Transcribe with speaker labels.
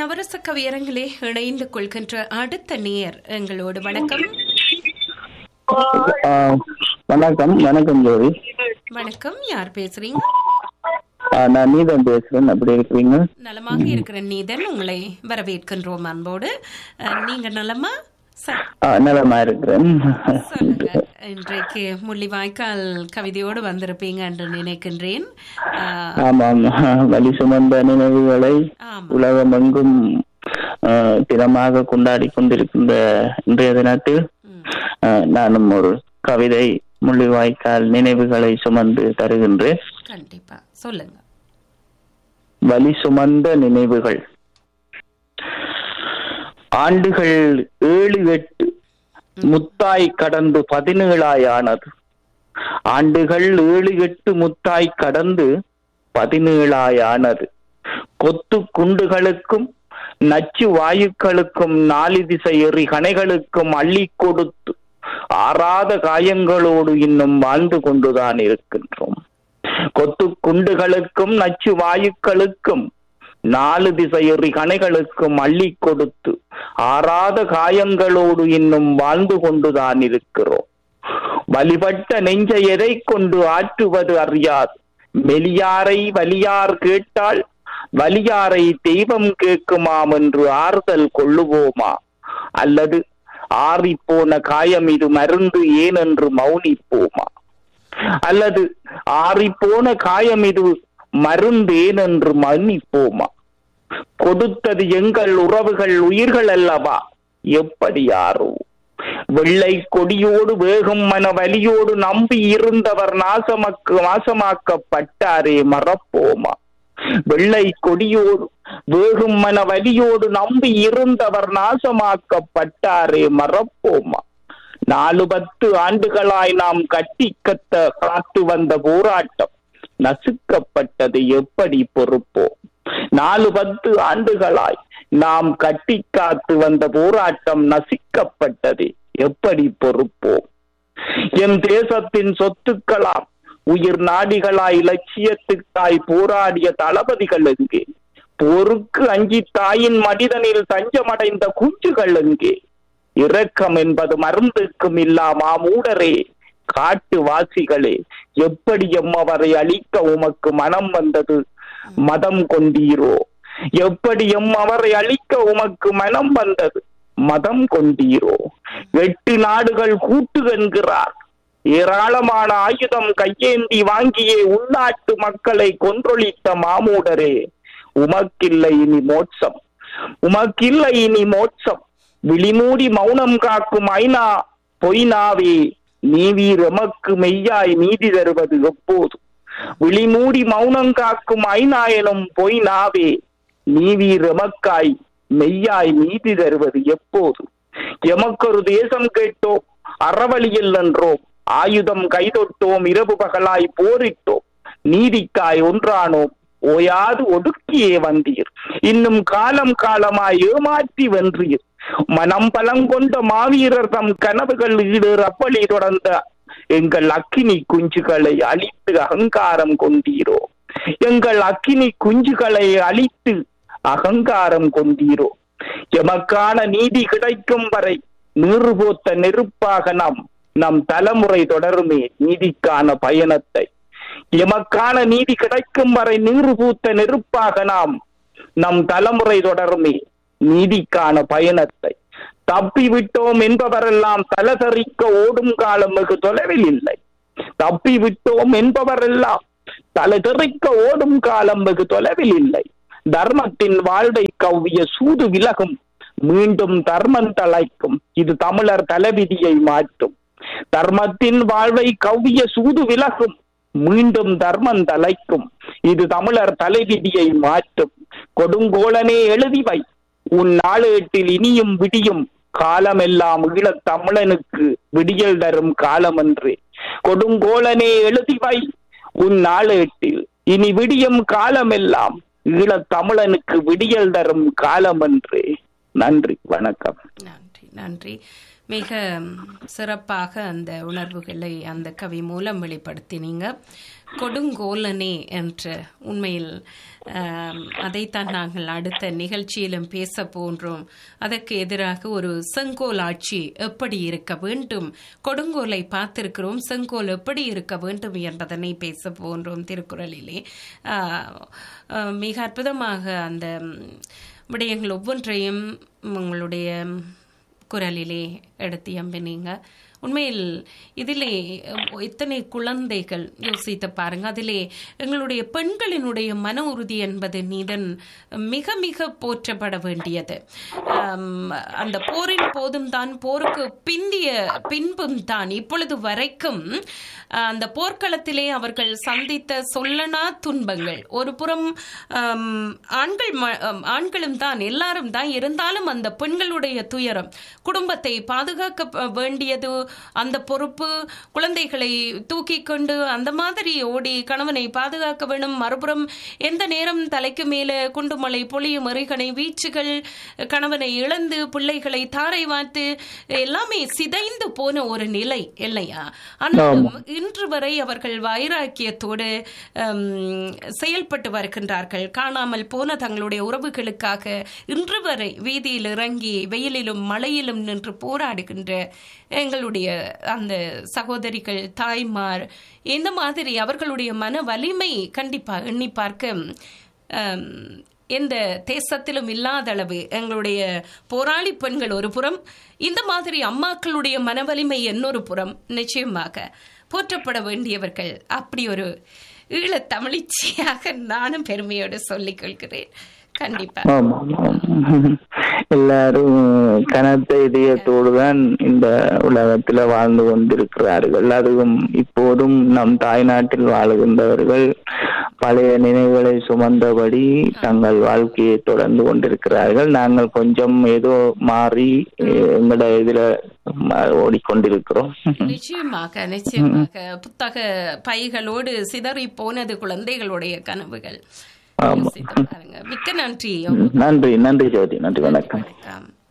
Speaker 1: நவரச கவியரங்களே இணைந்து கொள்கின்ற அடுத்த நேயர் எங்களோடு. வணக்கம்.
Speaker 2: வணக்கம். வணக்கம் ஜோதி.
Speaker 1: வணக்கம். யார் பேசுறீங்க?
Speaker 2: நான் நீதன் பேசுறேன். அப்படி இருக்கிறீங்க?
Speaker 1: நலமாக இருக்கிற நீதன், உங்களை வரவேற்கின்றோம் அன்போடு. நீங்க நலமா?
Speaker 2: நலமா இருக்கிறேன்.
Speaker 1: சொல்லுங்க, இன்றைக்கு முள்ளிவாய்க்கால் கவிதையோடு வந்திருப்பீங்க என்று நினைக்கின்றேன்.
Speaker 2: ஆமாம், வலி சுமந்த நினைவுகளை உலகமெங்கும் தினமாக கொண்டாடி கொண்டிருக்கின்ற இன்றைய தினத்தில் நானும் ஒரு கவிதை முள்ளிவாய்க்கால் நினைவுகளை சுமந்து தருகின்றேன்.
Speaker 1: கண்டிப்பா சொல்லுங்க.
Speaker 2: வலி சுமந்த நினைவுகள். ஆண்டுகள் 7-8 முத்தாய் கடந்து 17 ஆனது. ஆண்டுகள் 7-8 முத்தாய் கடந்து 17 ஆனது. கொத்து குண்டுகளுக்கும் நச்சு வாயுக்களுக்கும் 4 திசை எறி கணைகளுக்கும் அள்ளி கொடுத்து ஆறாத காயங்களோடு இன்னும் வாழ்ந்து கொண்டுதான் இருக்கின்றோம். கொத்து குண்டுகளுக்கும் நச்சு வாயுக்களுக்கும் 4 திசை எறி கணைகளுக்கும் அள்ளி கொடுத்து ஆறாத காயங்களோடு இன்னும் வாழ்ந்து கொண்டுதான் இருக்கிறோம். வழிபட்ட நெஞ்சை எதை கொண்டு ஆற்றுவது அறியாது. மெலியாரை வலியார் கேட்டால் வலியாரை தெய்வம் கேட்குமாம் என்று ஆறுதல் கொள்ளுவோமா? அல்லது ஆறிப்போன காயம் இது மருந்து ஏன் என்று மௌனிப்போமா? அல்லது ஆறிப்போன காயம் இது மருந்தேன் என்று மன்னிப்போமா? கொடுத்தது எங்கள் உறவுகள் உயிர்கள் அல்லவா? எப்படி யாரோ வெள்ளை கொடியோடு வேகும் மன வலியோடு நம்பி இருந்தவர் நாசமாக்கப்பட்டாரே, மறப்போமா? வெள்ளை கொடியோடு வேகும் மன வலியோடு நம்பி இருந்தவர் நாசமாக்கப்பட்டாரே, மறப்போமா? 4-10 ஆண்டுகளாய் நாம் கட்டி காத்து வந்த போராட்டம் நசுக்கப்பட்டது எப்படி பொறுப்போம்? 4-10 ஆண்டுகளாய் நாம் கட்டி காத்து வந்த போராட்டம் நசுக்கப்பட்டது எப்படி பொறுப்போம்? என் தேசத்தின் சொத்துக்களாம் உயிர் நாடிகளாய் லட்சியத்துக்காய் போராடிய தளபதிகள் எங்கே? போருக்கு அஞ்சி தாயின் மனிதனில் தஞ்சமடைந்த குஞ்சுகள் எங்கே? இரக்கம் என்பது மருந்துக்கும் இல்லாமா மூடரே, காட்டுவாசிகளே, எப்படி எம்மவரை அழிக்க உமக்கு மனம் வந்தது? மதம் கொண்டீரோ? எப்படி எம்மவரை அழிக்க உமக்கு மனம் வந்தது? மதம் கொண்டீரோ? 8 நாடுகள் கூட்டு என்கிறார். ஏராளமான ஆயுதம் கையேந்தி வாங்கியே உள்நாட்டு மக்களை கொன்றொழித்த மாமூடரே, உமக்கில்லை இனி மோட்சம், உமக்கில்லை இனி மோட்சம். விழிமூடி மௌனம் காக்கும் ஐநா பொய்னாவே, நீவீர் எமக்கு மெய்யாய் நீதி தருவது எப்போது? விழிமூடி மௌனம் காக்கும் ஐநா எனும் பொய்னாவே, நீவீர் எமக்காய் மெய்யாய் நீதி தருவது எப்போது? எமக்கொரு தேசம் கேட்டோம், அறவழியில் நின்றோம், ஆயுதம் கைதொட்டோம், இரவு பகலாய் போரிட்டோம், நீதிக்காய் ஒன்றானோம், ஓயாது ஒடுக்கியே வந்தீர், இன்னும் காலம் காலமாய் ஏமாற்றி வென்றீர். மனம் பலங்கொண்ட மாவீரர் தம் கனவுகள் ஈடேற அப்பளி தொடர்ந்த எங்கள் அக்கினி குஞ்சுகளை அழித்து அகங்காரம் கொண்டீரோ? எங்கள் அக்கினி குஞ்சுகளை அழித்து அகங்காரம் கொண்டீரோ? எமக்கான நீதி கிடைக்கும் வரை நீர்போத்த நெருப்பாக நம் தலைமுறை தொடருமே நீதிக்கான பயணத்தை. எமக்கான நீதி கிடைக்கும் வரை நீர்பூத்த நெருப்பாக நம் தலைமுறை தொடருமே நீதிக்கான பயணத்தை. தப்பி விட்டோம் என்பவரெல்லாம் தலதறிக்க ஓடும் காலம் வெகு தொலைவில் இல்லை. தப்பி விட்டோம் என்பவரெல்லாம் தலதறிக்க ஓடும் காலம் வெகு தொலைவில் இல்லை. தர்மத்தின் வாழ்வை கவ்விய சூது விலகும், மீண்டும் தர்மம் தலைக்கும், இது தமிழர் தலைவிதியை மாற்றும். தர்மத்தின் வாழ்வை கவ்விய சூது விலகும், மீண்டும் தர்மம் தலைக்கும், இது தமிழர் தலைவிதியை மாற்றும். கொடுங்கோலனே எழுதிவை உன் நாளேட்டில் இனியும் விடியும், காலமெல்லாம் ஈழத் தமிழனுக்கு விடியல் தரும் காலமன்றே. கொடுங்கோலனே எழுதிவை உன் நாளேட்டில் இனி விடியும் காலமெல்லாம் ஈழத் தமிழனுக்கு விடியல் தரும் காலமன்றே. நன்றி, வணக்கம்.
Speaker 1: நன்றி, நன்றி. மிக சிறப்பாக அந்த உணர்வுகளை அந்த கவி மூலம் வெளிப்படுத்தினீங்க. கொடுங்கோலனே என்ற உண்மையில் அதைத்தான் நாங்கள் அடுத்த நிகழ்ச்சியிலும் பேச போன்றோம். அதற்கு எதிராக ஒரு செங்கோல் ஆட்சி எப்படி இருக்க வேண்டும், கொடுங்கோலை பார்த்திருக்கிறோம், செங்கோல் எப்படி இருக்க வேண்டும் என்பதனை பேச போன்றோம். திருக்குறளிலே மிக அற்புதமாக அந்த விடயங்கள் ஒவ்வொன்றையும் உங்களுடைய குரலிலே எடுத்து எம்பினீங்க. உண்மையில் இதிலே எத்தனை குழந்தைகள் யோசித்து பாருங்க. அதிலே எங்களுடைய பெண்களினுடைய மன உறுதி என்பது நீதன் மிக மிக போற்றப்பட வேண்டியது. அந்த போரின் போதும் தான், போருக்கு பின்பும் தான், இப்பொழுது வரைக்கும் அந்த போர்க்களத்திலே அவர்கள் சந்தித்த சொல்லனா துன்பங்கள். ஒரு புறம் ஆண்களும் தான், எல்லாரும் தான், இருந்தாலும் அந்த பெண்களுடைய துயரம், குடும்பத்தை பாதுகாக்க வேண்டியது அந்த பொறுப்பு, குழந்தைகளை தூக்கி கொண்டு அந்த மாதிரி ஓடி கணவனை பாதுகாக்க வேண்டும். மறுபுறம் எந்த நேரம் தலைக்கு மேல குண்டுமலை பொழியும் எறிகணை வீச்சுகள், கணவனை இழந்து பிள்ளைகளை தாரை வார்த்து எல்லாமே சிதைந்து போன ஒரு நிலை இல்லையா? ஆனால் இன்று வரை அவர்கள் வைராக்கியத்தோடு செயல்பட்டு வருகின்றார்கள். காணாமல் போன தங்களுடைய உறவுகளுக்காக இன்று வரை வீதியில் இறங்கி வெயிலிலும் மழையிலும் நின்று போராடுகின்ற எங்களுடைய அந்த சகோதரிகள், தாய்மார், இந்த மாதிரி அவர்களுடைய மன வலிமை கண்டிப்பா எண்ணி பார்க்க எந்த தேசத்திலும் இல்லாத அளவு எங்களுடைய போராளி பெண்கள் ஒரு புறம், இந்த மாதிரி அம்மாக்களுடைய மன வலிமை இன்னொரு புறம். நிச்சயமாக போற்றப்பட வேண்டியவர்கள். அப்படி ஒரு ஈழத் தமிழிச்சியாக நானும் பெருமையோடு சொல்லிக் கொள்கிறேன். கண்டிப்பா
Speaker 2: எல்லாரும் கனத்த இதயத்தோடுதான் இந்த உலகத்துல வாழ்ந்து கொண்டிருக்கிறார்கள். அதுவும் இப்போதும் நம் தாய்நாட்டில் வாழுகின்றவர்கள் பழைய நினைவுகளை சுமந்தபடி தங்கள் வாழ்க்கையை தொடர்ந்து கொண்டிருக்கிறார்கள். நாங்கள் கொஞ்சம் ஏதோ மாறி எங்களோட இதுல ஓடிக்கொண்டிருக்கிறோம்.
Speaker 1: நிச்சயமாக நிச்சயமாக புத்தக பைகளோடு சிதறி போனது குழந்தைகளுடைய கனவுகள். மிக்க நன்றி.
Speaker 2: நன்றி ஜோதி. நன்றி, வணக்கம்.